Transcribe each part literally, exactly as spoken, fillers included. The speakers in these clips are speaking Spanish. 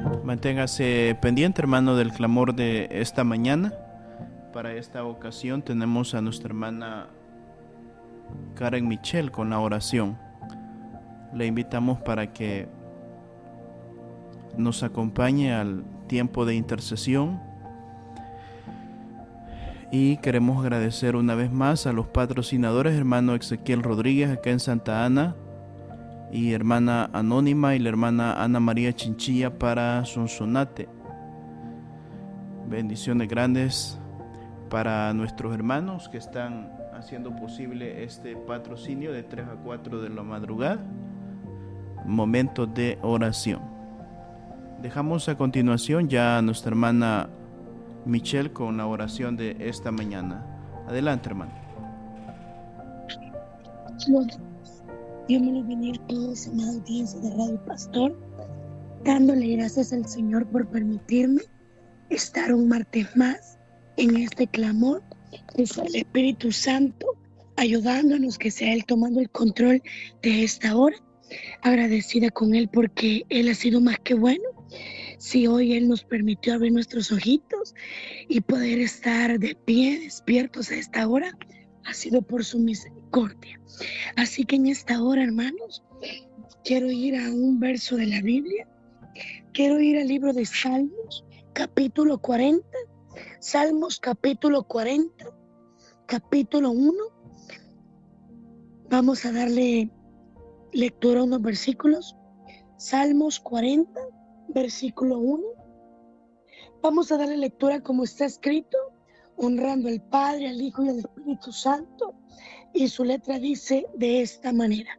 Manténgase pendiente, hermano, del clamor de esta mañana. Para esta ocasión tenemos a nuestra hermana Karen Michelle con la oración. Le invitamos para que nos acompañe al tiempo de intercesión. Y queremos agradecer una vez más a los patrocinadores, hermano Ezequiel Rodríguez acá en Santa Ana, y hermana Anónima y la hermana Ana María Chinchilla para Sonsonate. Bendiciones grandes para nuestros hermanos que están haciendo posible este patrocinio de tres a cuatro de la madrugada, momentos de oración. Dejamos a continuación ya a nuestra hermana Michelle con la oración de esta mañana. Adelante, hermano. Dios me los bendiga a todos, amada audiencia de Radio Pastor, dándole gracias al Señor por permitirme estar un martes más en este clamor. Es el Espíritu Santo ayudándonos, que sea Él tomando el control de esta hora. Agradecida con Él porque Él ha sido más que bueno. Si hoy Él nos permitió abrir nuestros ojitos y poder estar de pie, despiertos a esta hora, ha sido por su misericordia. Así que en esta hora, hermanos, quiero ir a un verso de la Biblia. Quiero ir al libro de Salmos, capítulo cuarenta. Salmos, capítulo cuarenta, capítulo uno. Vamos a darle lectura a unos versículos. Salmos cuarenta, versículo uno. Vamos a darle lectura como está escrito, honrando al Padre, al Hijo y al Espíritu Santo. Y su letra dice de esta manera: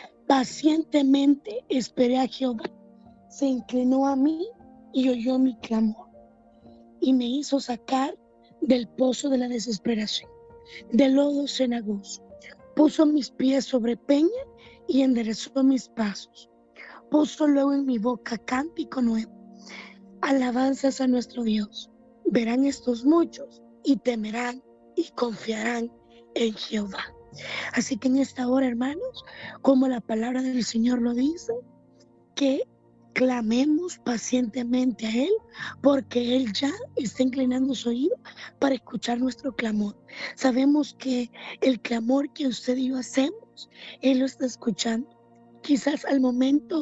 pacientemente esperé a Jehová, se inclinó a mí y oyó mi clamor, y me hizo sacar del pozo de la desesperación, del lodo cenagoso. Puso mis pies sobre peña y enderezó mis pasos. Puso luego en mi boca cántico nuevo, alabanzas a nuestro Dios. Verán estos muchos y temerán y confiarán en Jehová. Así que en esta hora, hermanos, como la palabra del Señor lo dice, que clamemos pacientemente a Él, porque Él ya está inclinando su oído para escuchar nuestro clamor. Sabemos que el clamor que usted y yo hacemos, Él lo está escuchando. Quizás al momento,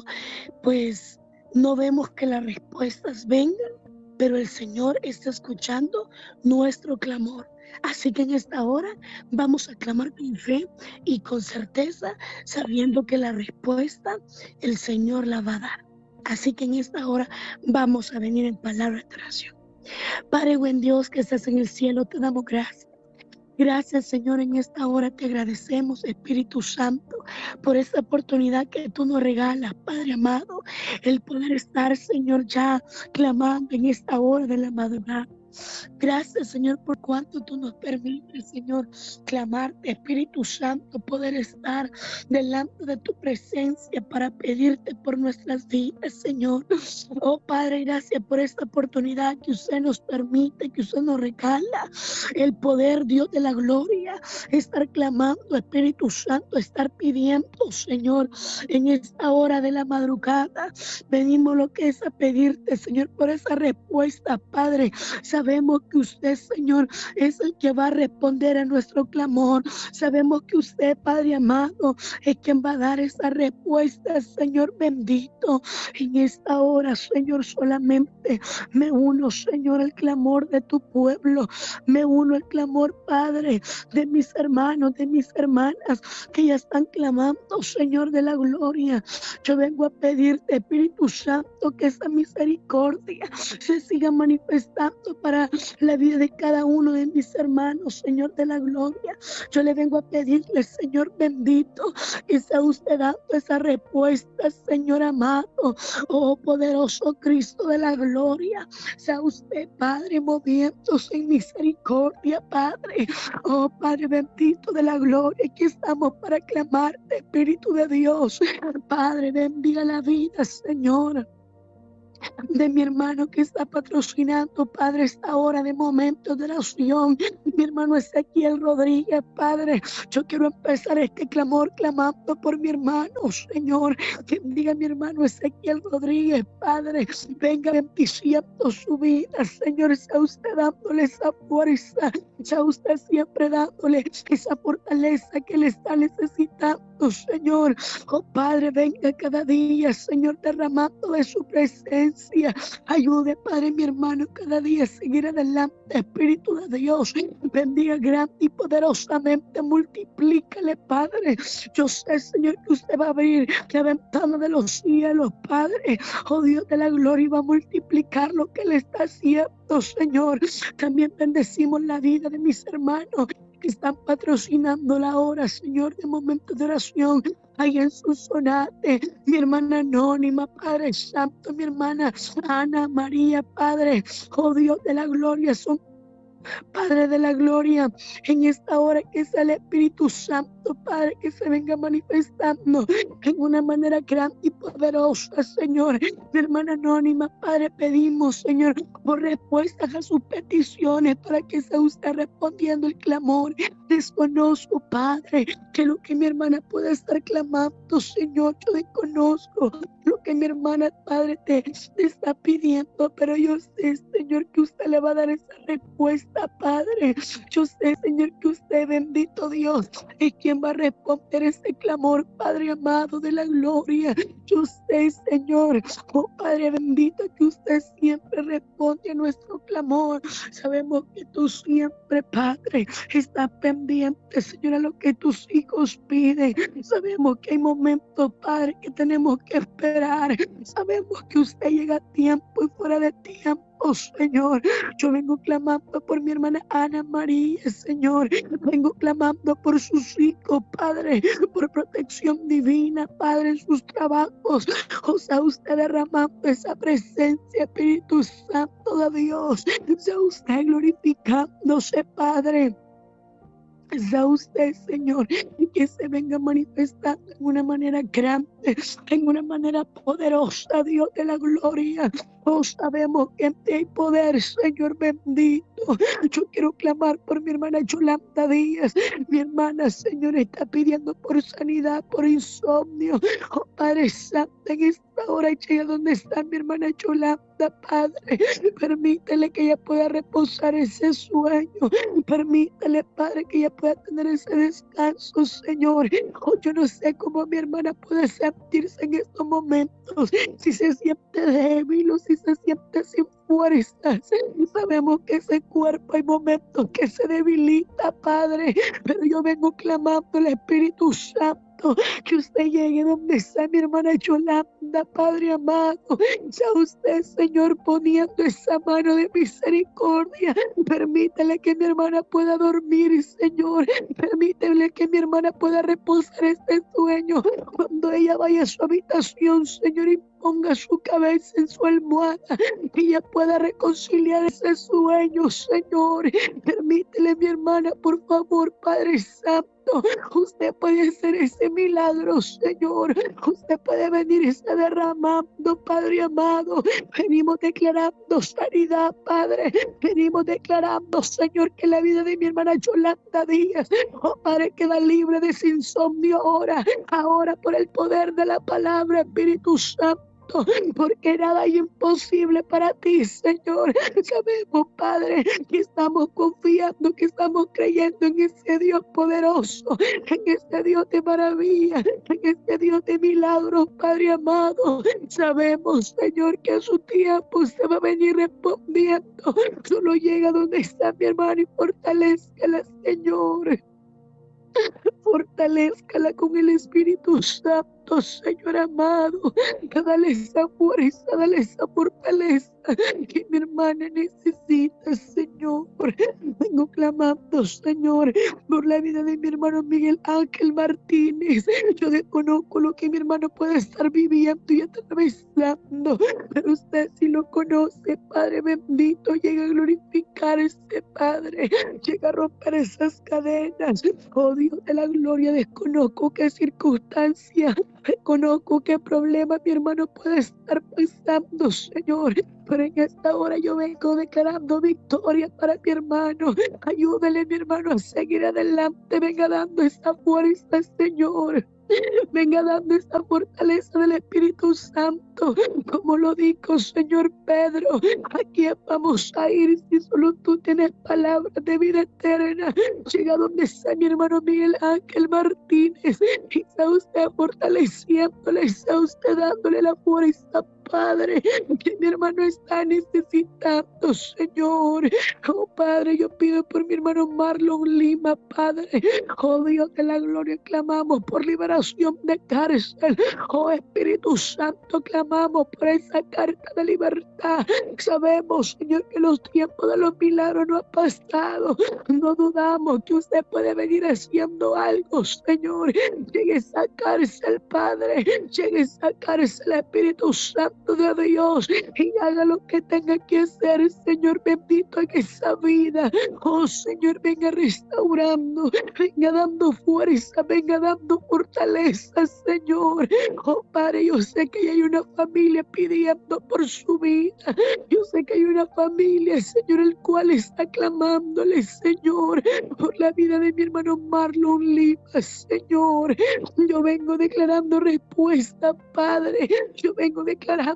pues, no vemos que las respuestas vengan, pero el Señor está escuchando nuestro clamor. Así que en esta hora vamos a clamar con fe y con certeza, sabiendo que la respuesta el Señor la va a dar. Así que en esta hora vamos a venir en palabra de oración. Padre buen Dios que estás en el cielo, te damos gracias. Gracias, Señor, en esta hora te agradecemos, Espíritu Santo, por esta oportunidad que tú nos regalas, Padre amado, el poder estar, Señor, ya clamando en esta hora de la madrugada. Gracias, Señor, por cuanto tú nos permites, Señor, clamarte, Espíritu Santo, poder estar delante de tu presencia para pedirte por nuestras vidas, Señor. Oh, Padre, gracias por esta oportunidad que usted nos permite, que usted nos regala, el poder, Dios de la gloria, estar clamando, Espíritu Santo, estar pidiendo, Señor, en esta hora de la madrugada. Venimos lo que es a pedirte, Señor, por esa respuesta, Padre. Sabemos que usted, Señor, es el que va a responder a nuestro clamor. Sabemos que usted, Padre amado, es quien va a dar esa respuesta, Señor bendito. En esta hora, Señor, solamente me uno, Señor, al clamor de tu pueblo. Me uno al clamor, Padre, de mis hermanos, de mis hermanas que ya están clamando, Señor de la gloria. Yo vengo a pedirte, Espíritu Santo, que esa misericordia se siga manifestando para la vida de cada uno de mis hermanos, Señor de la gloria. Yo le vengo a pedirle, Señor bendito, que sea usted dando esa respuesta, Señor amado. Oh poderoso Cristo de la gloria, sea usted, Padre, moviéndose en misericordia, Padre. Oh Padre bendito de la gloria, aquí estamos para clamarte, Espíritu de Dios. Padre, bendiga la vida, Señor de mi hermano que está patrocinando, Padre, esta hora de momentos de oración. Mi hermano Ezequiel Rodríguez, Padre, yo quiero empezar este clamor clamando por mi hermano, Señor. Bendiga a mi hermano Ezequiel Rodríguez, Padre. Venga bendiciendo su vida, Señor. Sea usted dándole esa fuerza, sea usted siempre dándole esa fortaleza que le está necesitando, Señor. Oh Padre, venga cada día, Señor, derramando de su presencia. Ayude, Padre, mi hermano, cada día a seguir adelante. Espíritu de Dios, bendiga grande y poderosamente, multiplícale, Padre. Yo sé, Señor, que usted va a abrir la ventana de los cielos, Padre. Oh Dios de la gloria, y va a multiplicar lo que le está haciendo, Señor. También bendecimos la vida de mis hermanos que están patrocinando la hora, Señor, de momentos de oración. Ahí en su sonate, mi hermana Anónima, Padre Santo, mi hermana Ana María, Padre, oh Dios de la gloria, son Padre de la gloria, en esta hora que sea el Espíritu Santo, Padre, que se venga manifestando en una manera grande y poderosa, Señor. Mi hermana Anónima, Padre, pedimos, Señor, por respuestas a sus peticiones, para que sea usted respondiendo el clamor. Desconozco, Padre, que lo que mi hermana puede estar clamando, Señor, yo desconozco lo que mi hermana, Padre, te, te está pidiendo, pero yo sé, Señor, que usted le va a dar esa respuesta, Padre. Yo sé, Señor, que usted, bendito Dios, es quien va a responder ese clamor, Padre amado de la gloria. Yo sé, Señor, oh Padre bendito, que usted siempre responde a nuestro clamor. Sabemos que tú siempre, Padre, estás pendiente, Señor, a lo que tus hijos piden. Sabemos que hay momentos, Padre, que tenemos que esperar. Sabemos que usted llega a tiempo y fuera de tiempo, Señor. Yo vengo clamando por mi hermana Ana María, Señor. Vengo clamando por sus hijos, Padre, por protección divina, Padre, en sus trabajos. O sea, usted derramando esa presencia, Espíritu Santo de Dios. Sea usted glorificándose, Padre. Sea usted, Señor, que se venga manifestando en una manera grande, en una manera poderosa, Dios de la gloria. Oh, sabemos que en ti hay poder, Señor bendito. Yo quiero clamar por mi hermana Yolanda Díaz. Mi hermana, Señor, está pidiendo por sanidad, por insomnio. Oh, Padre Santo, en esta hora llega donde está mi hermana Yolanda, Padre. Permítele que ella pueda reposar ese sueño. Permítele, Padre, que ella pueda tener ese descanso, Señor. Oh, yo no sé cómo mi hermana puede sentirse en estos momentos. Si se siente débil o si se siente sin fuerzas. Sabemos que ese cuerpo hay momentos que se debilita, Padre. Pero yo vengo clamando al Espíritu Santo, que usted llegue donde está mi hermana Yolanda, Padre amado. Sea usted, Señor, poniendo esa mano de misericordia. Permítele que mi hermana pueda dormir, Señor. Permítele que mi hermana pueda reposar este sueño. Cuando ella vaya a su habitación, Señor, y ponga su cabeza en su almohada, que ella pueda reconciliar ese sueño, Señor. Permítele, mi hermana, por favor, Padre Santo. Usted puede hacer ese milagro, Señor. Usted puede venir y estar derramando, Padre amado. Venimos declarando sanidad, Padre. Venimos declarando, Señor, que la vida de mi hermana Yolanda Díaz, oh Padre, queda libre de ese insomnio ahora. Ahora, por el poder de la palabra, Espíritu Santo. Porque nada hay imposible para ti, Señor. Sabemos, Padre, que estamos confiando, que estamos creyendo en ese Dios poderoso, en ese Dios de maravilla, en ese Dios de milagros, Padre amado. Sabemos, Señor, que a su tiempo se va a venir respondiendo. Solo llega donde está mi hermano y fortalezcala, Señor. Fortalézcala con el Espíritu Santo, Señor amado. Dale esa fuerza, dale esa fortaleza que mi hermana necesita, Señor. Vengo clamando, Señor, por la vida de mi hermano Miguel Ángel Martínez. Yo desconozco lo que mi hermano puede estar viviendo y atravesando, pero usted sí lo conoce, Padre bendito. Llega a glorificar ese Padre, llega a romper esas cadenas. Oh Dios de la gloria, desconozco qué circunstancia Reconozco qué problema mi hermano puede estar pasando, Señor. Pero en esta hora yo vengo declarando victoria para mi hermano. Ayúdale, mi hermano, a seguir adelante. Venga dando esa fuerza, Señor. Venga dando esa fortaleza del Espíritu Santo, como lo dijo Señor Pedro. ¿A quién vamos a ir si solo tú tienes palabras de vida eterna? Llega donde está mi hermano Miguel Ángel Martínez, y está usted fortaleciéndole, está usted dándole la fuerza, Padre, que mi hermano está necesitando, Señor. Oh Padre, yo pido por mi hermano Marlon Lima, Padre. Oh Dios de la gloria, clamamos por liberación de cárcel. Oh Espíritu Santo, clamamos por esa carta de libertad. Sabemos, Señor, que los tiempos de los milagros no han pasado. No dudamos que usted puede venir haciendo algo, Señor. Llegue a esa cárcel, Padre. Llegue a esa cárcel, Espíritu Santo de Dios, y haga lo que tenga que hacer, Señor bendito, en esa vida. Oh Señor, venga restaurando, venga dando fuerza, venga dando fortaleza, Señor. Oh Padre, yo sé que hay una familia pidiendo por su vida. Yo sé que hay una familia, Señor, el cual está clamándole, Señor, por la vida de mi hermano Marlon Lima, Señor. Yo vengo declarando respuesta, Padre. Yo vengo declarando,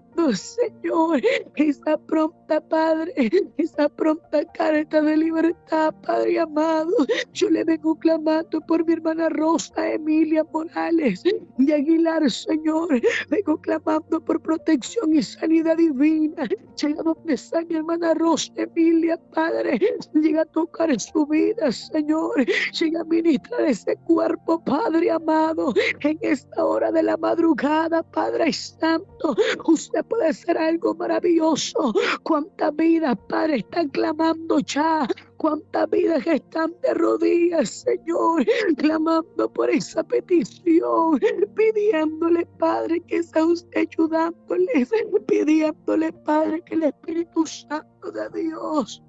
Señor, esa pronta, Padre, esa pronta carta de libertad, Padre amado. Yo le vengo clamando por mi hermana Rosa Emilia Morales de Aguilar, Señor. Vengo clamando por protección y sanidad divina. Llega donde está mi hermana Rosa Emilia, Padre. Llega a tocar su vida, Señor. Llega a ministrar ese cuerpo, Padre amado, en esta hora de la madrugada, Padre Santo. Usted puede hacer algo maravilloso. Cuántas vidas, Padre, están clamando ya. Cuántas vidas están de rodillas, Señor, clamando por esa petición, pidiéndole, Padre, que sea usted ayudándoles, pidiéndole, Padre, que el Espíritu Santo de Dios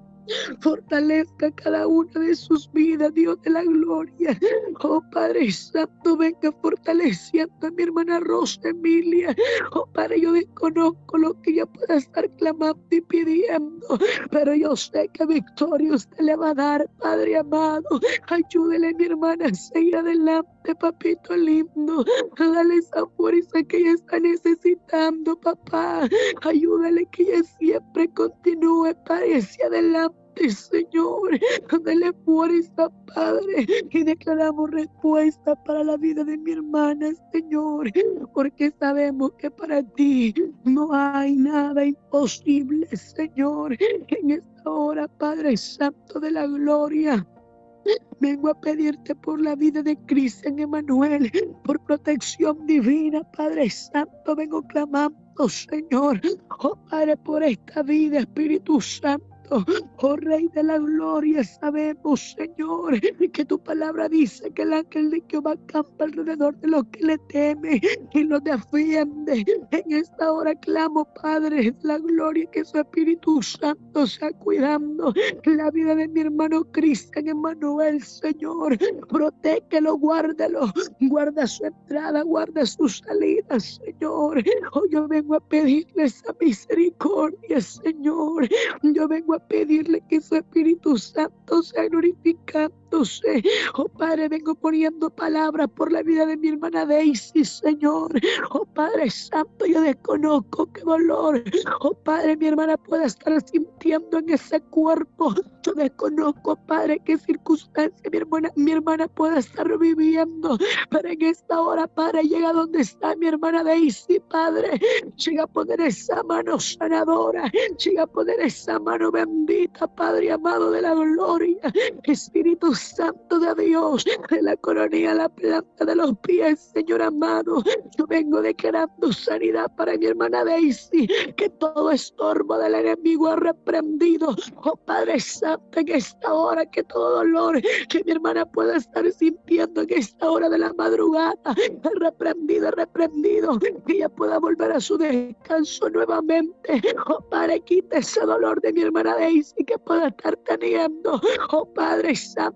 fortalezca cada una de sus vidas, Dios de la gloria. Oh Padre Santo, venga fortaleciendo a mi hermana Rosa Emilia. Oh Padre, yo desconozco lo que ella pueda estar clamando y pidiendo, pero yo sé que victoria usted le va a dar, Padre amado. Ayúdele a mi hermana a seguir adelante, papito lindo. Dale esa fuerza que ella está necesitando, papá. Ayúdale que ella siempre continúe, Padre, hacia adelante, Señor. Dale fuerza, Padre, y declaramos respuesta para la vida de mi hermana, Señor, porque sabemos que para ti no hay nada imposible, Señor. En esta hora, Padre Santo de la gloria, vengo a pedirte por la vida de Cristian Emanuel, por protección divina, Padre Santo. Vengo clamando, Señor, oh Padre, por esta vida, Espíritu Santo. Oh Rey de la gloria, sabemos, Señor, que tu palabra dice que el ángel de Jehová campa alrededor de los que le temen y los defiende. En esta hora clamo, Padre de la gloria, que su Espíritu Santo sea cuidando la vida de mi hermano Cristian Emanuel, Señor. Protégelo, guárdalo, guarda su entrada, guarda su salida, Señor. Hoy yo vengo a pedirle esa misericordia, Señor. Yo vengo a pedirle que su Espíritu Santo sea glorificándose. Oh Padre, vengo poniendo palabras por la vida de mi hermana Daisy, Señor. Oh Padre Santo, yo desconozco qué dolor, oh Padre, mi hermana pueda estar sintiendo en ese cuerpo. Yo desconozco, Padre, qué circunstancia mi hermana, mi hermana pueda estar viviendo. Pero en esta hora, Padre, llega donde está mi hermana Daisy, Padre. Llega a poner esa mano sanadora. Llega a poner esa mano bendita, Padre amado de la gloria. Espíritu Santo de Dios, de la coronilla a la planta de los pies, Señor amado. Yo vengo declarando sanidad para mi hermana Daisy, que todo estorbo del enemigo ha reprendido. Oh Padre Santo, en esta hora, que todo dolor que mi hermana pueda estar sintiendo en esta hora de la madrugada, he reprendido, he reprendido, que ella pueda volver a su descanso nuevamente. Oh Padre, quita ese dolor de mi hermana Daisy que pueda estar teniendo. Oh Padre Santo,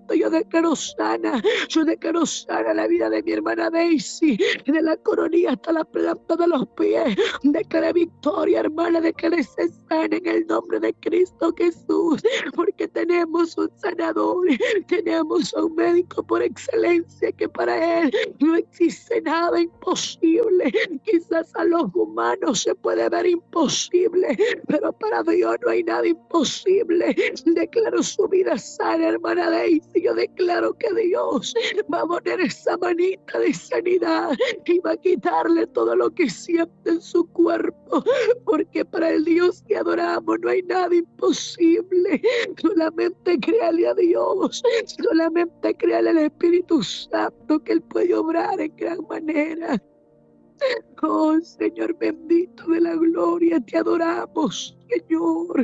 Santo, yo declaro sana, yo declaro sana la vida de mi hermana Daisy, de la coronilla hasta la planta de los pies. Declaré victoria, hermana, declaré ser sana en el nombre de Cristo Jesús, porque tenemos un sanador, tenemos a un médico por excelencia, que para él no existe nada imposible. Quizás a los humanos se puede ver imposible, pero para Dios no hay nada imposible. Declaro su vida sana, hermana Daisy. Yo declaro que Dios va a poner esa manita de sanidad y va a quitarle todo lo que siente en su cuerpo, porque para el Dios que adoramos no hay nada imposible. Solamente créale a Dios, solamente créale al Espíritu Santo, que Él puede obrar en gran manera. Oh Señor bendito de la gloria, te adoramos, Señor.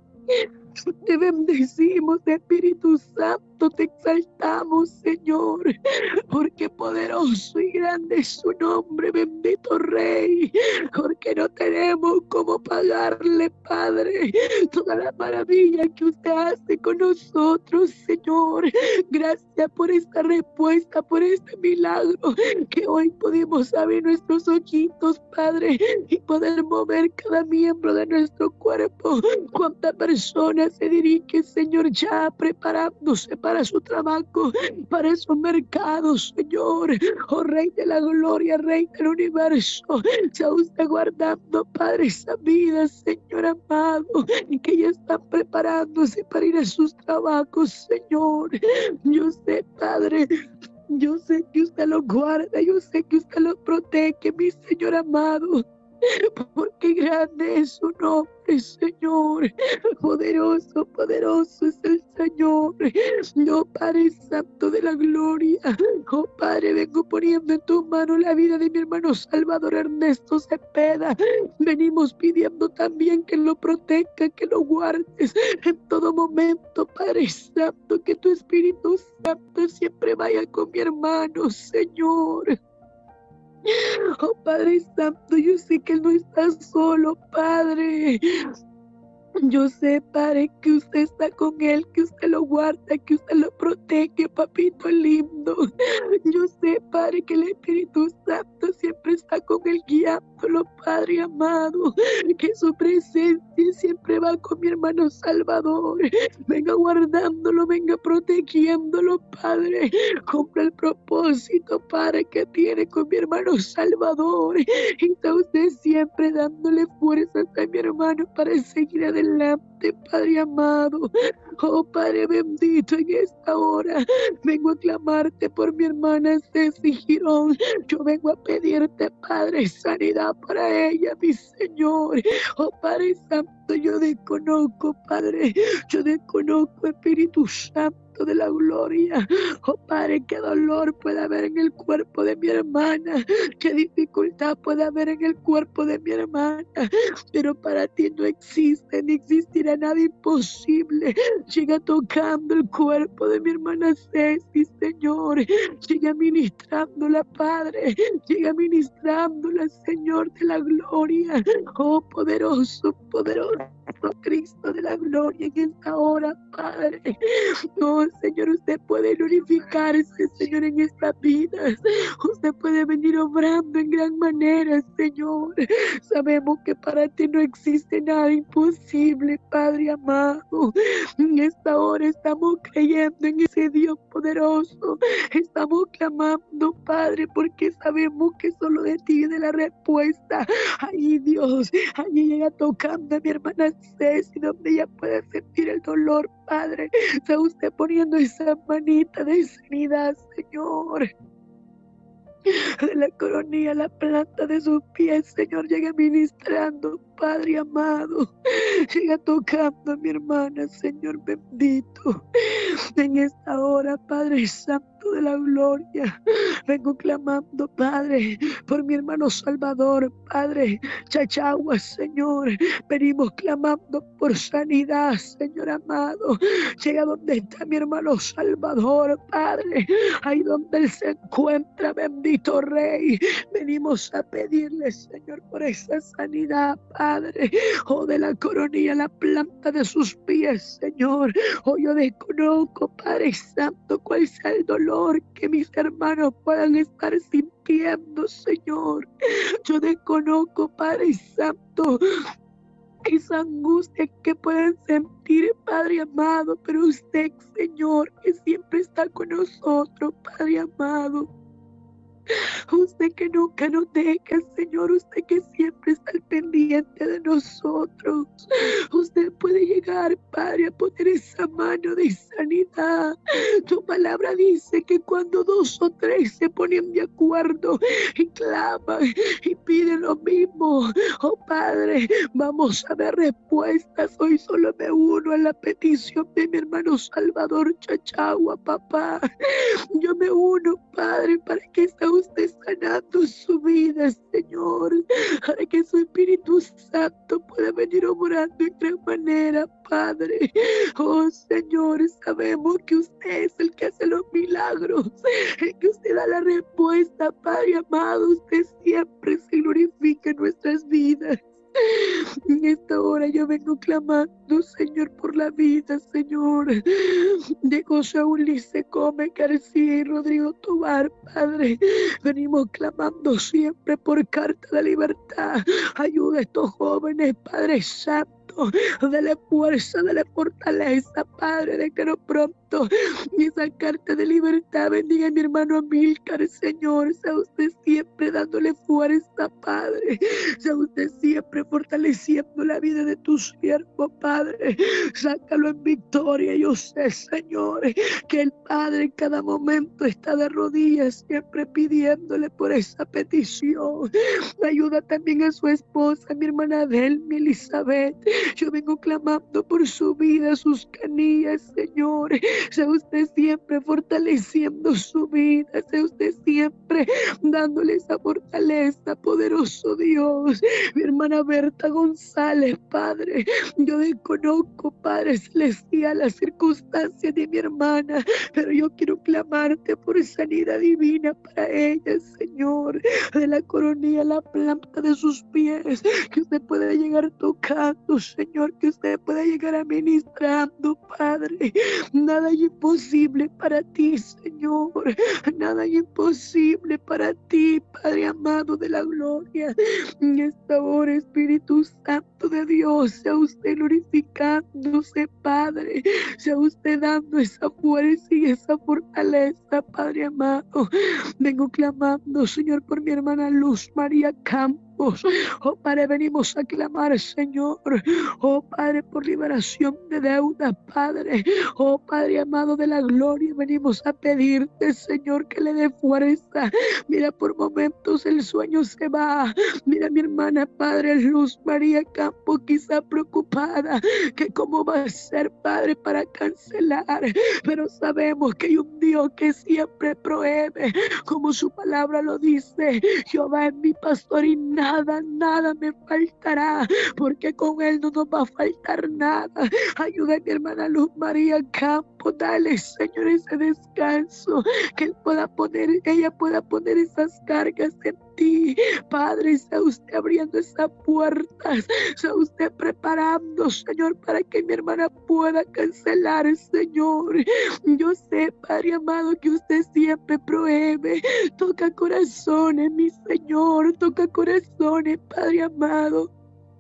Te bendecimos, Espíritu Santo, te exaltamos, Señor, porque poderoso y grande es su nombre, bendito Rey, porque no tenemos cómo pagarle, Padre, toda la maravilla que usted hace con nosotros, Señor. Gracias por esta respuesta, por este milagro, que hoy pudimos abrir nuestros ojitos, Padre, y poder mover cada miembro de nuestro cuerpo. Cuánta persona se dirige, Señor, ya preparándose para su trabajo, para esos mercados, Señor. Oh Rey de la gloria, Rey del universo, ya usted guardando, Padre, esa vida, Señor amado, que ya están preparándose para ir a sus trabajos, Señor. Yo sé, Padre, yo sé que usted los guarda, yo sé que usted los protege, mi Señor amado, porque grande es su nombre, Señor. Poderoso, poderoso es el Señor. No, Padre Santo de la gloria. Oh Padre, vengo poniendo en tu mano la vida de mi hermano Salvador Ernesto Cepeda. Venimos pidiendo también que lo proteja, que lo guardes en todo momento, Padre Santo, que tu Espíritu Santo siempre vaya con mi hermano, Señor. Oh Padre Santo, yo sé que Él no está solo, Padre. Yo sé, Padre, que usted está con él, que usted lo guarda, que usted lo protege, papito lindo. Yo sé, Padre, que el Espíritu Santo siempre está con él guiándolo, Padre amado. Que su presencia siempre va con mi hermano Salvador. Venga guardándolo, venga protegiéndolo, Padre. Cumpla el propósito, Padre, que tiene con mi hermano Salvador. Y está usted siempre dándole fuerzas a mi hermano para seguir adelante. Adelante, Padre amado. Oh Padre bendito, en esta hora vengo a clamarte por mi hermana Ceci Girón. Yo vengo a pedirte, Padre, sanidad para ella, mi Señor. Oh Padre Santo, yo desconozco, Padre, yo desconozco, Espíritu Santo de la gloria. Oh Padre, qué dolor puede haber en el cuerpo de mi hermana, qué dificultad puede haber en el cuerpo de mi hermana, pero para ti no existe ni existirá nada imposible. Llega tocando el cuerpo de mi hermana Ceci, Señor. Llega ministrándola, Padre. Llega ministrándola, Señor de la gloria. Oh poderoso, poderoso Cristo de la gloria en esta hora, Padre. Oh Señor, usted puede glorificarse, Señor, en estas vidas. Usted puede venir obrando en gran manera, Señor. Sabemos que para ti no existe nada imposible, Padre amado. En esta hora estamos creyendo en ese Dios poderoso. Estamos clamando, Padre, porque sabemos que solo de ti viene la respuesta. Allí, Dios, allí llega tocando a mi hermana Ceci, donde ella puede sentir el dolor, Padre. Está usted poniendo esa manita de sanidad, Señor. De la coronilla a la planta de sus pies, Señor, llega ministrando, Padre amado. Llega tocando a mi hermana, Señor bendito. En esta hora, Padre Santo de la gloria, vengo clamando, Padre, por mi hermano Salvador, Padre Chachagua, Señor. Venimos clamando por sanidad, Señor amado. Llega donde está mi hermano Salvador, Padre. Ahí donde él se encuentra, bendito bendito Rey. Venimos a pedirle, Señor, por esa sanidad, Padre. Oh, de la coronilla, la planta de sus pies, Señor. Oh, yo desconozco, Padre Santo, cuál sea el dolor que mis hermanos puedan estar sintiendo, Señor. Yo desconozco, Padre Santo, esa angustia que pueden sentir, Padre amado, pero usted, Señor, que siempre está con nosotros, Padre amado. Usted que nunca nos deja, Señor, usted que siempre está al pendiente de nosotros. Usted puede llegar, Padre, a poner esa mano de sanidad. Tu palabra dice que cuando dos o tres se ponen de acuerdo y claman y piden lo mismo, oh Padre, vamos a ver respuestas. Hoy solo me uno a la petición de mi hermano Salvador Chachagua, papá. Yo me uno, Padre, para que sea usted sanando su vida, Señor, para que su Espíritu Santo pueda venir obrando de gran manera, Padre. Oh, Señor, sabemos que usted es el que hace los milagros, el que usted da la respuesta, Padre amado. Usted siempre se glorifica en nuestras vidas. En esta hora yo vengo clamando, Señor, por la vida, Señor, de José Ulises Gómez García y Rodrigo Tobar, Padre. Venimos clamando siempre por carta de libertad. Ayuda a estos jóvenes, Padre Santo. Dale fuerza, dale fortaleza, Padre, de que no pronto y esa carta de libertad bendiga a mi hermano Amílcar, Señor. Sea usted siempre dándole fuerza, Padre. Sea usted siempre fortaleciendo la vida de tu siervo, Padre. Sácalo en victoria. Yo sé, Señor, que el Padre en cada momento está de rodillas, siempre pidiéndole por esa petición. Ayuda también a su esposa, mi hermana Delmi Elizabeth. Yo vengo clamando por su vida, sus canillas, Señor. Sea usted siempre fortaleciendo su vida. Sea usted siempre dándole esa fortaleza, poderoso Dios. Mi hermana Berta González, Padre. Yo desconozco, Padre Celestial, las circunstancias de mi hermana, pero yo quiero clamarte por sanidad divina para ella, Señor. De la coronilla a la planta de sus pies, que usted pueda llegar tocando, Señor, que usted pueda llegar administrando, Padre. Nada es imposible para ti, Señor. Nada es imposible para ti, Padre amado de la gloria. En esta hora, Espíritu Santo de Dios, sea usted glorificándose, Padre. Sea usted dando esa fuerza y esa fortaleza, Padre amado. Vengo clamando, Señor, por mi hermana Luz María Campos. Oh, Padre, venimos a clamar, Señor. Oh, Padre, por liberación de deudas, Padre. Oh, Padre amado de la gloria, venimos a pedirte, Señor, que le dé fuerza. Mira, por momentos el sueño se va. Mira, mi hermana, Padre, Luz María Campos, quizá preocupada, que cómo va a ser, Padre, para cancelar. Pero sabemos que hay un Dios que siempre provee, como su palabra lo dice. Jehová es mi pastor y nada Nada, nada me faltará, porque con Él no nos va a faltar nada. Ayuda a mi hermana Luz María Campos, dale, Señor, ese descanso, que Él pueda poner, ella pueda poner esas cargas en ti. Padre, sea usted abriendo esas puertas, sea usted preparando, Señor, para que mi hermana pueda cancelar, Señor. Yo sé, Padre amado, que usted siempre provee. Toca corazones, mi Señor, toca corazones, Padre amado.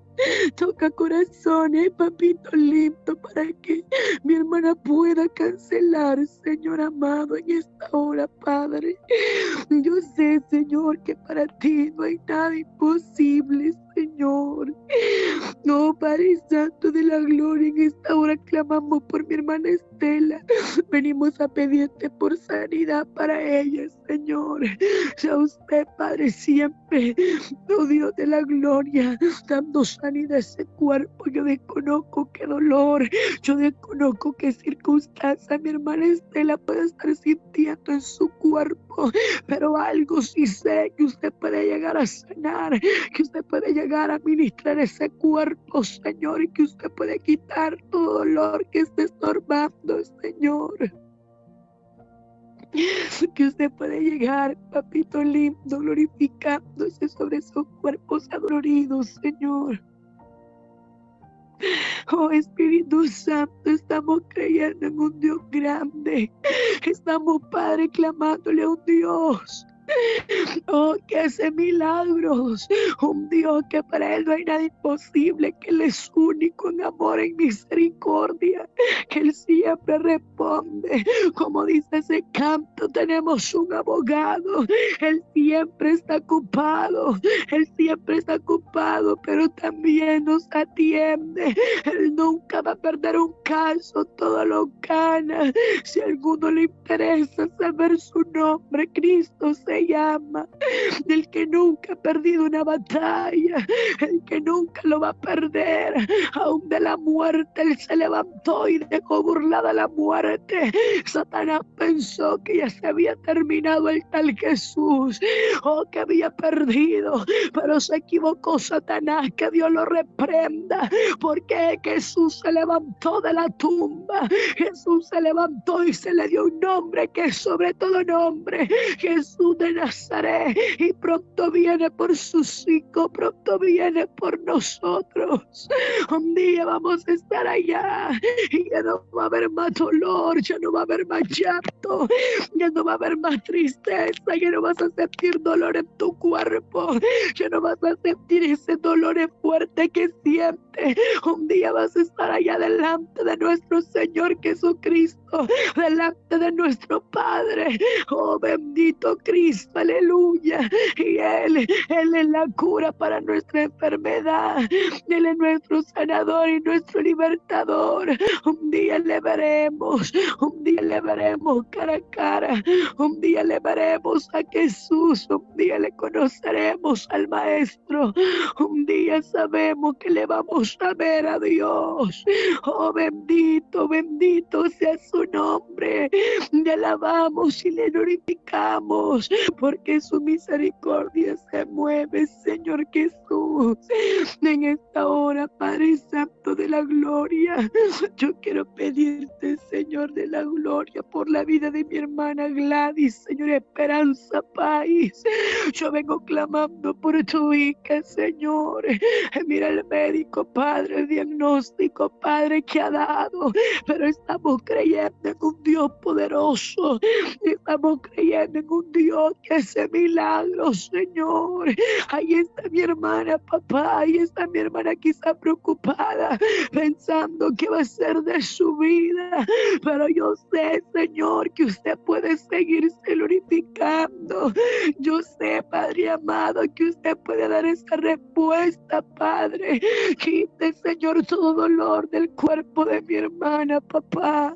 Toca corazones, papito lindo, para que mi hermana pueda cancelar, Señor amado, en esta hora, Padre. Yo sé, Señor, que para ti no hay nada imposible, Señor. No, Padre Santo de la gloria, en esta hora clamamos por mi hermana Estela. Venimos a pedirte por sanidad para ella, Señor. Sea usted, Padre, siempre, oh Dios de la gloria, dando sanidad a ese cuerpo. Yo desconozco qué dolor, yo desconozco qué circunstancia mi hermana Estela puede estar sintiendo en su cuerpo, pero algo sí sé, que usted puede llegar a sanar, que usted puede llegar a ministrar ese cuerpo, Señor, y que usted puede quitar todo dolor que esté estorbando, Señor. que usted puede llegar, papito lindo, glorificándose sobre esos cuerpos adoloridos, Señor. Oh Espíritu Santo, estamos creyendo en un Dios grande. Estamos, Padre, clamándole a un Dios, oh, que hace milagros. Un Dios que para Él no hay nada imposible, que Él es único en amor, en misericordia, que Él siempre responde. Como dice ese canto, tenemos un abogado. Él siempre está ocupado. Él siempre está ocupado, pero también nos atiende. Él nunca va a perder un caso, todo lo gana. Si a alguno le interesa saber su nombre, Cristo se llama. El que nunca ha perdido una batalla, el que nunca lo va a perder. Aún de la muerte Él se levantó y dejó burlada la muerte. Satanás pensó que ya se había terminado el tal Jesús, oh, que había perdido, pero se equivocó Satanás. Que Dios lo reprenda, porque Jesús se levantó de la tumba. Jesús se levantó y se le dio un nombre que es sobre todo nombre, Jesús de Nazaret, y pronto viene por sus hijos, pronto viene por nosotros. Un día vamos a estar allá y ya no va a haber más dolor, ya no va a haber más llanto, ya no va a haber más tristeza, ya no vas a sentir dolor en tu cuerpo, ya no vas a sentir ese dolor fuerte que sientes. Un día vas a estar allá delante de nuestro Señor Jesucristo, delante de nuestro Padre. Oh, bendito Cristo, aleluya. Y Él, Él es la cura para nuestra enfermedad. Él es nuestro sanador y nuestro libertador. Un día le veremos, un día le veremos cara a cara, un día le veremos a Jesús, un día le conoceremos al Maestro, un día sabemos que le vamos a ver a Dios. Oh, bendito, bendito sea su nombre. Le alabamos y le glorificamos, porque su misericordia se mueve, Señor Jesús. En esta hora, Padre Santo de la gloria, yo quiero pedirte, Señor de la gloria, por la vida de mi hermana Gladys, Señor, Esperanza País. Yo vengo clamando por tu hija, Señor. Mira el médico, Padre, el diagnóstico, Padre, que ha dado, pero estamos creyendo en un Dios poderoso. Estamos creyendo en un Dios que hace milagros, Señor. Ahí está mi hermana, papá. Ahí está mi hermana quizá preocupada, pensando qué va a ser de su vida. Pero yo sé, Señor, que usted puede seguirse glorificando. Yo sé, Padre amado, que usted puede dar esa respuesta, Padre. Quite, Señor, todo dolor del cuerpo de mi hermana, papá.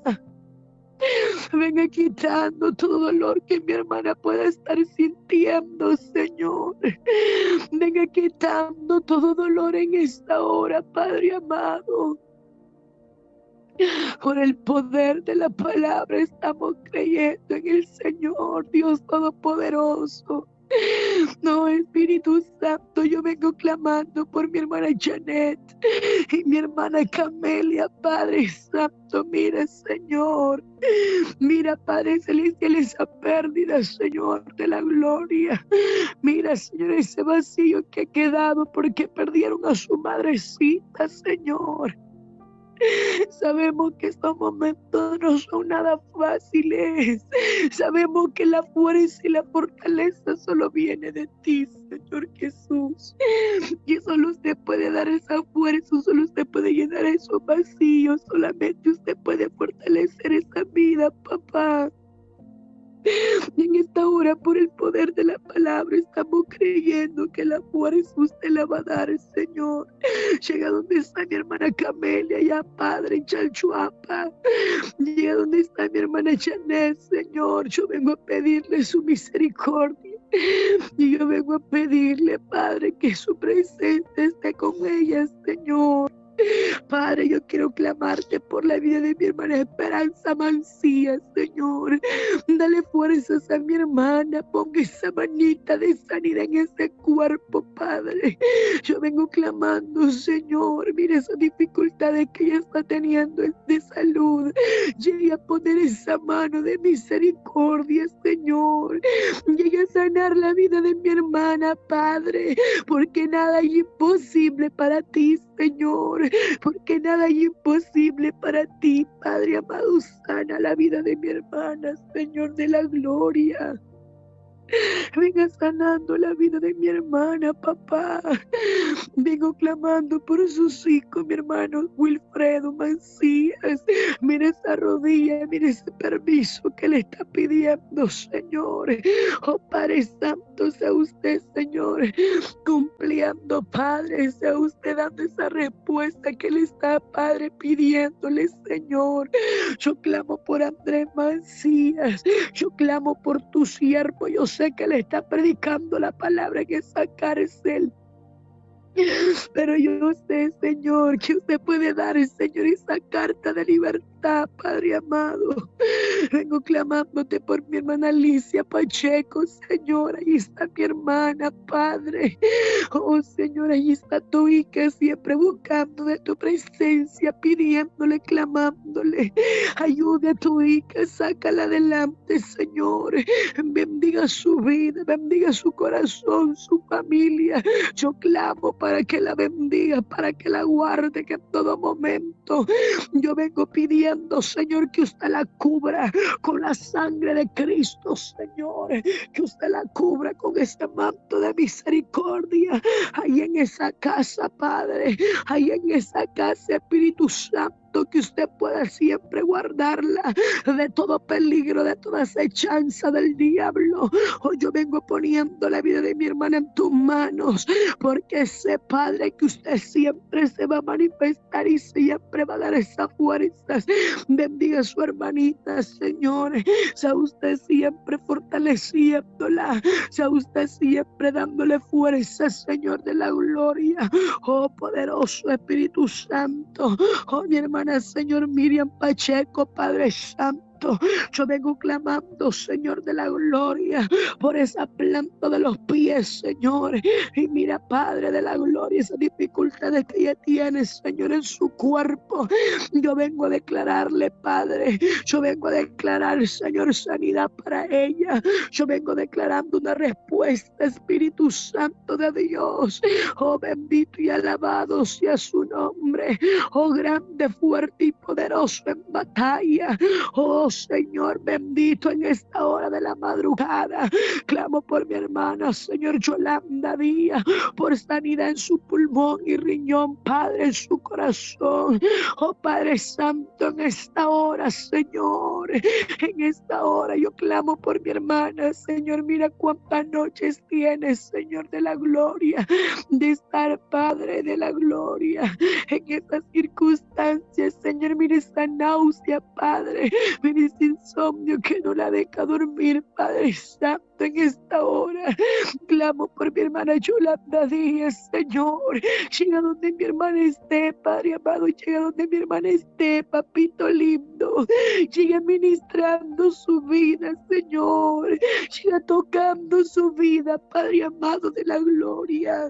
Venga quitando todo dolor que mi hermana pueda estar sintiendo, Señor. Venga quitando todo dolor en esta hora, Padre amado. Por el poder de la palabra estamos creyendo en el Señor, Dios Todopoderoso. No, Espíritu Santo, yo vengo clamando por mi hermana Janet y mi hermana Camelia, Padre Santo. Mira, Señor, mira, Padre Celestial, esa pérdida, Señor, de la gloria. Mira, Señor, ese vacío que ha quedado porque perdieron a su madrecita, Señor. Sabemos que estos momentos no son nada fáciles. Sabemos que la fuerza y la fortaleza solo viene de ti, Señor Jesús. Y solo usted puede dar esa fuerza, solo usted puede llenar esos vacíos, solamente usted puede fortalecer esa vida, papá. Y en esta hora, por el poder de la palabra, estamos creyendo que la fuerza usted la va a dar, Señor. Llega donde está mi hermana Camelia, ya Padre, en Chalchuapa. Llega donde está mi hermana Janet, Señor. Yo vengo a pedirle su misericordia. Y yo vengo a pedirle, Padre, que su presencia esté con ellas, Señor. Padre, yo quiero clamarte por la vida de mi hermana Esperanza Mancía, Señor. Dale fuerzas a mi hermana, ponga esa manita de sanidad en ese cuerpo, Padre. Yo vengo clamando, Señor, mira esas dificultades que ella está teniendo de salud. Llegue a poner esa mano de misericordia, Señor. Llegue a sanar la vida de mi hermana, Padre, porque nada es imposible para ti, Señor, porque nada es imposible para ti, Padre amado. Sana la vida de mi hermana, Señor de la gloria. Venga sanando la vida de mi hermana, papá. Vengo clamando por sus hijos, mi hermano Wilfredo Mancías. Mira esa rodilla, mira ese permiso que le está pidiendo, Señor. Oh Padre Santo, sea usted, Señor, cumpliendo, Padre, sea usted dando esa respuesta que le está, Padre, pidiéndole, Señor. Yo clamo por Andrés Mancías, yo clamo por tu siervo, yo sé que le está predicando la palabra en esa cárcel. Pero yo sé, Señor, que usted puede dar, Señor, esa carta de libertad, Padre amado. Vengo clamándote por mi hermana Alicia Pacheco, Señor. Ahí está mi hermana, Padre. Oh, Señor, ahí está tu hija siempre buscando de tu presencia, pidiéndole, clamándole. Ayude a tu hija, sácala adelante, Señor. Bendiga su vida, bendiga su corazón, su familia. Yo clamo para que la bendiga, para que la guarde, que en todo momento yo vengo pidiendo, Señor, que usted la cubra con la sangre de Cristo, Señor, que usted la cubra con este manto de misericordia, ahí en esa casa, Padre, ahí en esa casa, Espíritu Santo, que usted pueda siempre guardarla de todo peligro, de toda acechanza del diablo. Hoy yo vengo poniendo la vida de mi hermana en tus manos, porque sé, Padre, que usted siempre se va a manifestar y siempre va a dar esas fuerzas. Bendiga a su hermanita, Señor. Sea usted siempre fortaleciéndola, sea usted siempre dándole fuerzas, Señor de la gloria. Oh, poderoso Espíritu Santo. Oh, mi hermana, Señor Miriam Pacheco, Padre Santo. Yo vengo clamando, Señor de la gloria, por esa planta de los pies, Señor. Y mira, Padre de la gloria, esas dificultades que ella tiene, Señor, en su cuerpo. Yo vengo a declararle, Padre, yo vengo a declarar, Señor, sanidad para ella. Yo vengo declarando una respuesta, Espíritu Santo de Dios. Oh, bendito y alabado sea su nombre. Oh, grande, fuerte y poderoso en batalla. Oh, Señor, bendito en esta hora de la madrugada. Clamo por mi hermana, Señor Yolanda Díaz, por sanidad en su pulmón y riñón, Padre, en su corazón. Oh, Padre Santo, en esta hora, Señor, en esta hora yo clamo por mi hermana, Señor. Mira cuántas noches tienes, Señor de la gloria, de estar, Padre de la gloria, en estas circunstancias, Señor. Mira esa náusea, Padre. Mira ese insomnio que no la deja dormir, Padre Santo. En esta hora clamo por mi hermana Yolanda Díaz, Señor. Llega donde mi hermana esté, Padre amado. Llega donde mi hermana esté, papito lindo. Llega ministrando su vida, Señor. Llega tocando su vida, Padre amado de la gloria.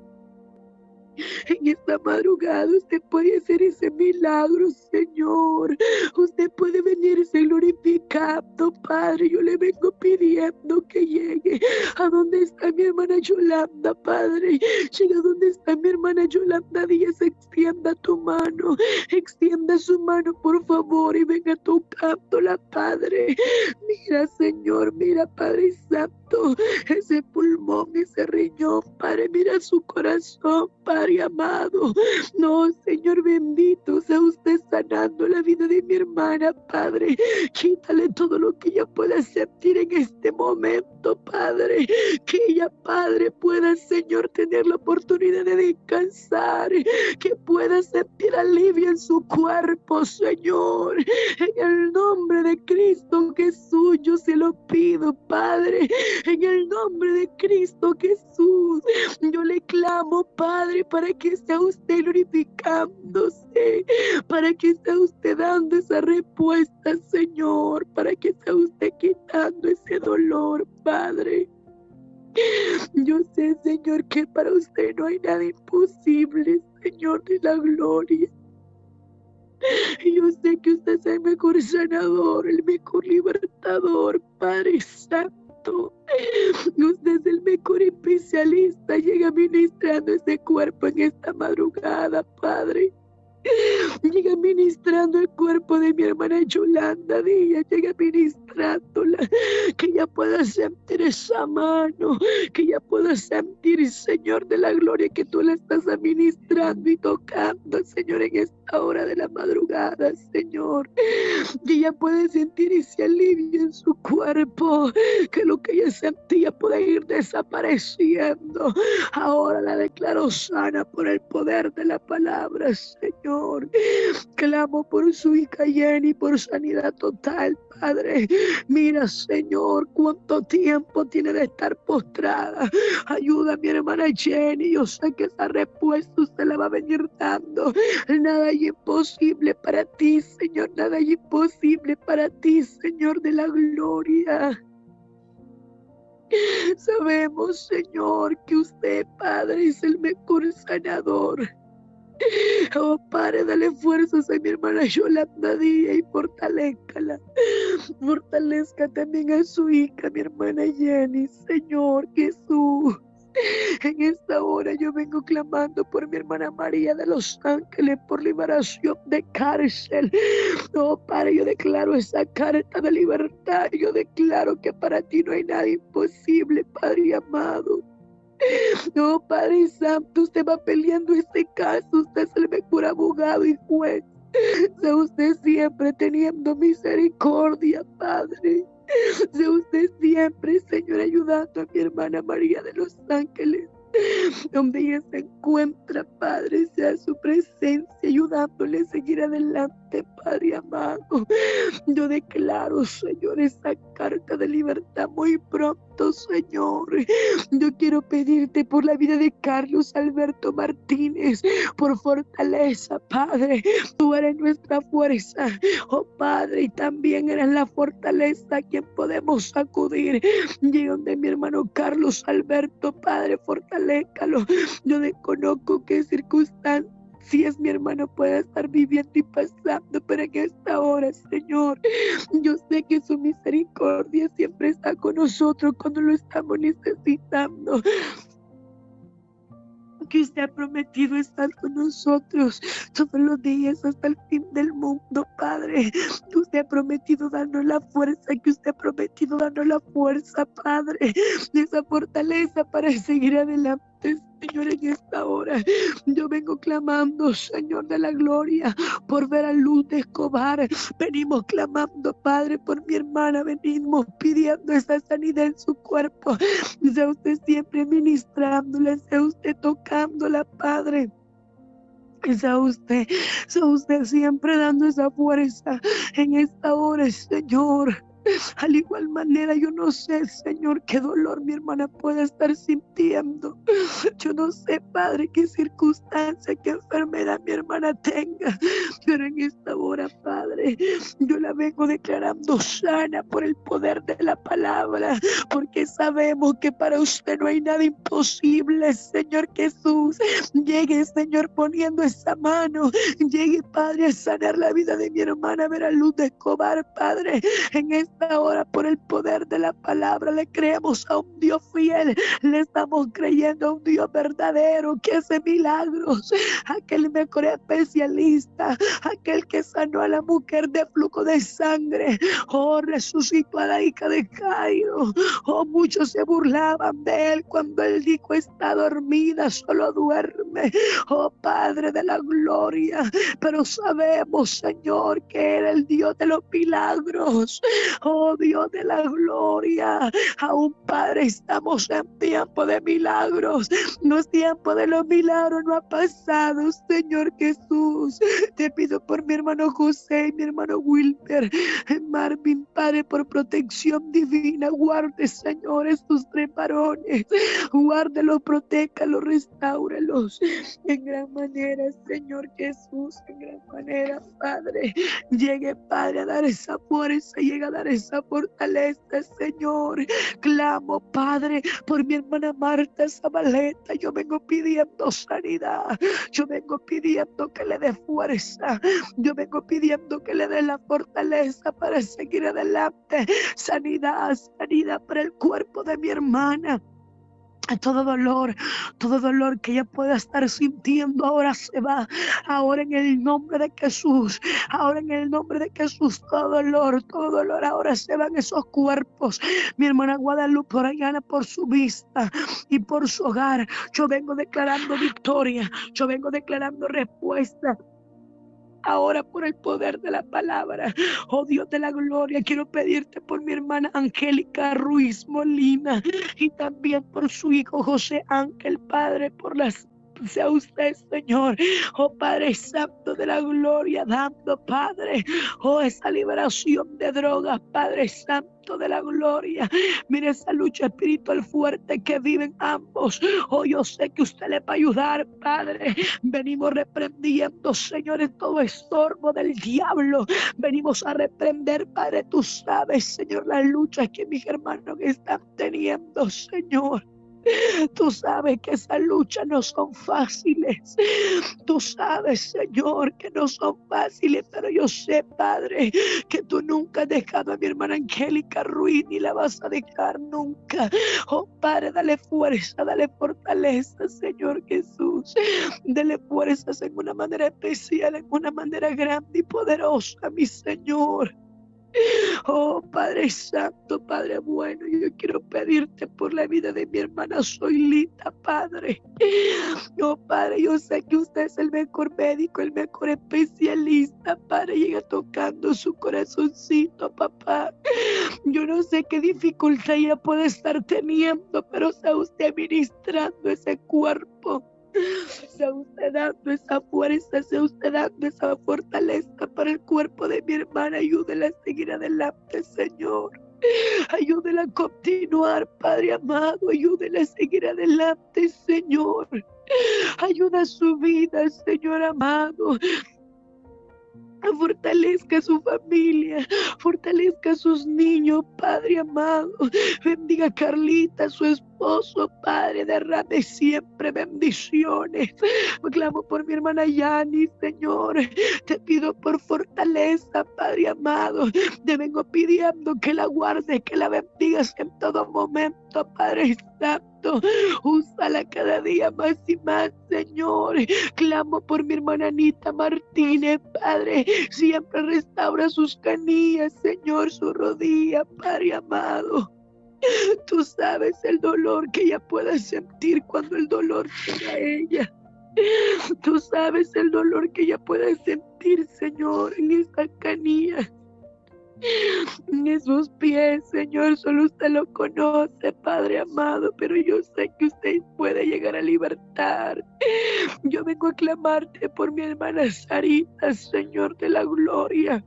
En esta madrugada usted puede hacer ese milagro, Señor. Usted puede venirse glorificando, Padre. Yo le vengo pidiendo que llegue a donde está mi hermana Yolanda, Padre. Llega donde está mi hermana Yolanda Díaz. Extienda tu mano, extienda su mano, por favor, y venga tocándola, Padre. Mira, Señor, mira, Padre Santo, ese pulmón, ese riñón, Padre. Mira su corazón, Padre amado. No, Señor bendito, sea usted sanando la vida de mi hermana, Padre. Quítale todo lo que ella pueda sentir en este momento, Padre. Que ella, Padre, pueda, Señor, tener la oportunidad de descansar. Que pueda sentir alivio en su cuerpo, Señor. En el nombre de Cristo Jesús yo se lo pido, Padre. En el nombre de Cristo Jesús, yo le clamo, Padre, para que sea usted glorificándose, para que sea usted dando esa respuesta, Señor, para que sea usted quitando ese dolor, Padre. Yo sé, Señor, que para usted no hay nada imposible, Señor de la gloria. Yo sé que usted es el mejor sanador, el mejor libertador, Padre Santo. Usted es el mejor especialista. Llega ministrando ese cuerpo en esta madrugada, Padre. Llega ministrando el cuerpo de mi hermana Yolanda Díaz. Llega ministrándola. Que ella pueda sentir esa mano. Que ella pueda sentir, Señor de la gloria, que tú la estás administrando y tocando, Señor, en esta hora de la madrugada, Señor. Que ella puede sentir ese alivio en su cuerpo. Que lo que ella sentía pueda ir desapareciendo. Ahora la declaro sana por el poder de la palabra, Señor. Clamo por su hija Jenny, por sanidad total, Padre. Mira, Señor, cuánto tiempo tiene de estar postrada. Ayuda a mi hermana Jenny. Yo sé que esa respuesta usted la va a venir dando. Nada hay imposible para ti, Señor. Nada hay imposible para ti, Señor de la gloria. Sabemos, Señor, que usted, Padre, es el mejor sanador. Oh, Padre, dale fuerzas a mi hermana Yolanda Díaz y fortalézcala. Fortalezca también a su hija, mi hermana Jenny, Señor Jesús. En esta hora yo vengo clamando por mi hermana María de Los Ángeles, por liberación de cárcel. Oh, Padre, yo declaro esa carta de libertad. Yo declaro que para ti no hay nada imposible, Padre amado. No, Padre Santo, usted va peleando este caso. Usted es el mejor abogado y juez. Sea usted siempre teniendo misericordia, Padre. Sea usted siempre, Señor, ayudando a mi hermana María de Los Ángeles. Donde ella se encuentra, Padre, sea su presencia ayudándole a seguir adelante, Padre amado. Yo declaro, Señor, esa carta de libertad muy pronto, Señor. Yo quiero pedirte por la vida de Carlos Alberto Martínez, por fortaleza, Padre. Tú eres nuestra fuerza, oh Padre, y también eres la fortaleza a quien podemos acudir. Y donde mi hermano Carlos Alberto, Padre, fortalézcalo. Yo desconozco qué circunstancia si es mi hermano puede estar viviendo y pasando, pero en esta hora, Señor, yo sé que su misericordia siempre está con nosotros cuando lo estamos necesitando. Que usted ha prometido estar con nosotros todos los días hasta el fin del mundo, Padre. Que usted ha prometido darnos la fuerza, que usted ha prometido darnos la fuerza, Padre, de esa fortaleza para seguir adelante. Señor, en esta hora yo vengo clamando, Señor de la gloria, por ver a Luz de Escobar. Venimos clamando, Padre, por mi hermana. Venimos pidiendo esa sanidad en su cuerpo. Sea usted siempre ministrándola, sea usted tocándola, Padre. Sea usted, sea usted siempre dando esa fuerza en esta hora, Señor. Al igual manera, yo no sé, Señor, qué dolor mi hermana puede estar sintiendo. Yo no sé, Padre, qué circunstancia, qué enfermedad mi hermana tenga. Pero en esta hora, Padre, yo la vengo declarando sana por el poder de la palabra. Porque sabemos que para usted no hay nada imposible, Señor Jesús. Llegue, Señor, poniendo esa mano. Llegue, Padre, a sanar la vida de mi hermana Vera Luz de Escobar, Padre. En esta hora, por el poder de la palabra, le creemos a un Dios fiel, le estamos creyendo a un Dios verdadero que hace milagros, aquel mejor especialista, aquel que sanó a la mujer de flujo de sangre. Oh, resucitó a la hija de Jairo. Oh, muchos se burlaban de él cuando él dijo: está dormida, solo duerme. Oh, Padre de la gloria, pero sabemos, Señor, que era el Dios de los milagros. Oh Dios de la gloria, aún Padre estamos en tiempo de milagros. No es tiempo de los milagros, no ha pasado, Señor Jesús. Te pido por mi hermano José y mi hermano Wilber, Marvin, Padre, por protección divina. Guarde, Señor, estos tres varones. Guárdelos, protéjalos, restáuralos en gran manera, Señor Jesús, en gran manera, Padre. Llegue, Padre, a dar esa fuerza, llega a dar esa fortaleza, Señor. Clamo, Padre, por mi hermana Marta Zabaleta. Yo vengo pidiendo sanidad. Yo vengo pidiendo que le dé fuerza. Yo vengo pidiendo que le dé la fortaleza para seguir adelante. Sanidad, sanidad para el cuerpo de mi hermana. Todo dolor, todo dolor que ella pueda estar sintiendo ahora se va. Ahora en el nombre de Jesús, ahora en el nombre de Jesús, todo dolor, todo dolor, ahora se van esos cuerpos. Mi hermana Guadalupe Orellana, por su vista y por su hogar, yo vengo declarando victoria, yo vengo declarando respuesta. Ahora por el poder de la palabra, oh Dios de la gloria, quiero pedirte por mi hermana Angélica Ruiz Molina y también por su hijo José Ángel, Padre, por las sea usted, Señor, oh Padre Santo de la gloria, dando, Padre, oh esa liberación de drogas, Padre Santo de la gloria. Mire esa lucha espiritual fuerte que viven ambos. Oh, yo sé que usted le va a ayudar, Padre. Venimos reprendiendo, Señor, todo estorbo del diablo. Venimos a reprender, Padre. Tú sabes, Señor, las luchas que mis hermanos están teniendo, Señor. Tú sabes que esas luchas no son fáciles. Tú sabes, Señor, que no son fáciles, pero yo sé, Padre, que tú nunca has dejado a mi hermana Angélica Ruiz ni la vas a dejar nunca. Oh, Padre, dale fuerza, dale fortaleza, Señor Jesús. Dale fuerzas en una manera especial, en una manera grande y poderosa, mi Señor. Oh, Padre Santo, Padre bueno, yo quiero pedirte por la vida de mi hermana Zoilita, Padre. Oh, Padre, yo sé que usted es el mejor médico, el mejor especialista, Padre. Llega tocando su corazoncito, papá. Yo no sé qué dificultad ella puede estar teniendo, pero sea usted ministrando ese cuerpo. Sea usted dando esa fuerza, sea usted dando esa fortaleza para el cuerpo de mi hermana. Ayúdela a seguir adelante, Señor. Ayúdela a continuar, Padre amado. Ayúdela a seguir adelante, Señor. Ayuda a su vida, Señor amado. Fortalezca a su familia, fortalezca a sus niños, Padre amado. Bendiga a Carlita, su esposo, Padre, derrame siempre bendiciones. Clamo por mi hermana Yani, Señor. Te pido por fortaleza, Padre amado. Te vengo pidiendo que la guardes, que la bendigas en todo momento, Padre Santo. Úsala cada día más y más, Señor. Clamo por mi hermana Anita Martínez, Padre. Siempre restaura sus canillas, Señor, su rodilla, Padre amado. Tú sabes el dolor que ella pueda sentir cuando el dolor llega a ella. Tú sabes el dolor que ella pueda sentir, Señor, en esas canillas, en esos pies, Señor. Solo usted lo conoce, Padre amado, pero yo sé que usted puede llegar a libertar. Yo vengo a clamarte por mi hermana Sarita, Señor de la gloria.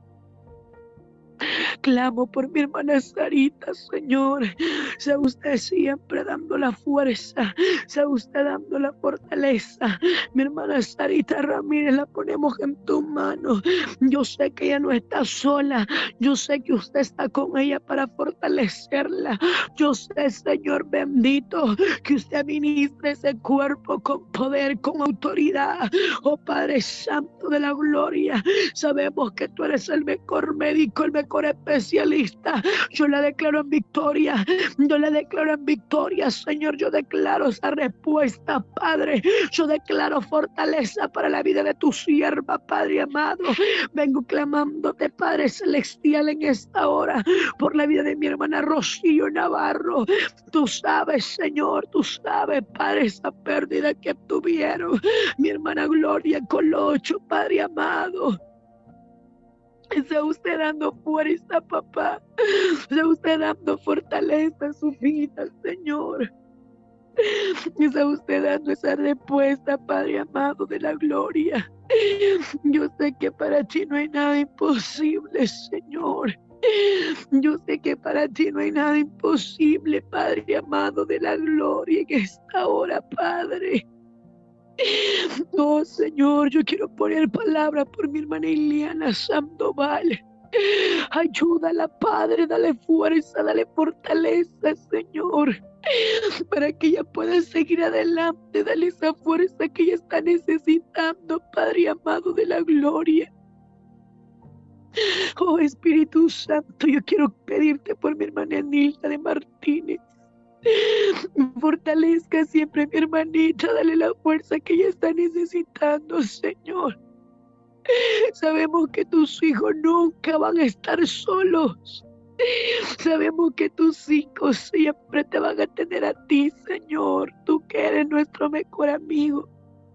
Clamo por mi hermana Sarita, Señor. Sea usted siempre dando la fuerza, sea usted dando la fortaleza. Mi hermana Sarita Ramírez, la ponemos en tus manos. Yo sé que ella no está sola. Yo sé que usted está con ella para fortalecerla. Yo sé, Señor bendito, que usted administre ese cuerpo con poder, con autoridad. Oh Padre Santo de la gloria, sabemos que tú eres el mejor médico, el mejor especialista. Yo la declaro en victoria. Yo la declaro en victoria, Señor. Yo declaro esa respuesta, Padre. Yo declaro fortaleza para la vida de tu sierva, Padre amado. Vengo clamándote, Padre celestial, en esta hora por la vida de mi hermana Rocío Navarro. Tú sabes, Señor, tú sabes, Padre, esa pérdida que tuvieron mi hermana Gloria Colocho, Padre amado. Sea usted dando fuerza, papá. Sea usted dando fortaleza a su vida, Señor. Sea usted dando esa respuesta, Padre amado de la gloria. Yo sé que para ti no hay nada imposible, Señor. Yo sé que para ti no hay nada imposible, Padre amado de la gloria, en esta hora, Padre. No, Señor, yo quiero poner palabra por mi hermana Iliana Sandoval. Ayúdala, Padre, dale fuerza, dale fortaleza, Señor, para que ella pueda seguir adelante. Dale esa fuerza que ella está necesitando, Padre amado de la gloria. Oh, Espíritu Santo, yo quiero pedirte por mi hermana Nilda de Martínez. Fortalezca siempre a mi hermanita, dale la fuerza que ella está necesitando, Señor. Sabemos que tus hijos nunca van a estar solos. Sabemos que tus hijos siempre te van a tener a ti, Señor. Tú que eres nuestro mejor amigo.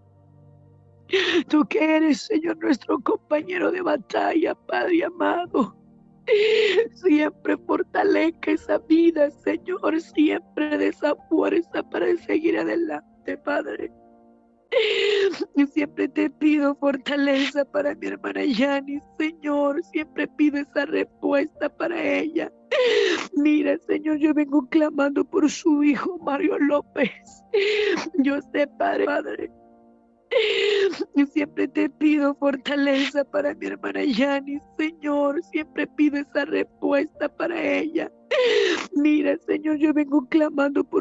Tú que eres, Señor, nuestro compañero de batalla, Padre amado. Siempre fortalezca esa vida, Señor. Siempre de esa fuerza para seguir adelante, Padre. Siempre te pido fortaleza para mi hermana Yani, Señor. Siempre pido esa respuesta para ella. Mira, Señor, yo vengo clamando por su hijo Mario López. Yo sé, Padre, Padre. Siempre te pido fortaleza para mi hermana Yani, Señor. Siempre pido esa respuesta para ella. Mira, Señor, yo vengo clamando por